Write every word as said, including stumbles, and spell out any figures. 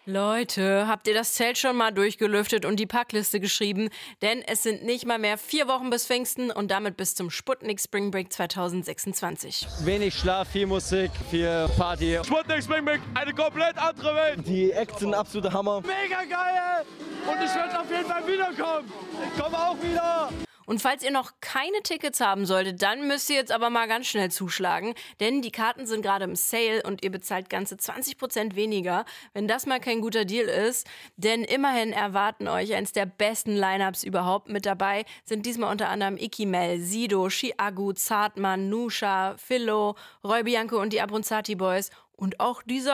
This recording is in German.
Leute, habt ihr das Zelt schon mal durchgelüftet und die Packliste geschrieben? Denn es sind nicht mal mehr vier Wochen bis Pfingsten und damit bis zum Sputnik Spring Break zwanzig sechsundzwanzig. Wenig Schlaf, viel Musik, viel Party. Sputnik Spring Break, eine komplett andere Welt. Die Acts sind absoluter Hammer. Mega geil! Und ich werde auf jeden Fall wiederkommen. Ich komme auch wieder. Und falls ihr noch keine Tickets haben solltet, dann müsst ihr jetzt aber mal ganz schnell zuschlagen, denn die Karten sind gerade im Sale und ihr bezahlt ganze zwanzig Prozent weniger, wenn das mal kein guter Deal ist. Denn immerhin erwarten euch eins der besten Lineups überhaupt. Mit dabei sind diesmal unter anderem Ikimel, Sido, Chiagu, Zartmann, Nusha, Philo, Roy Bianco und die Abronzati Boys und auch dieser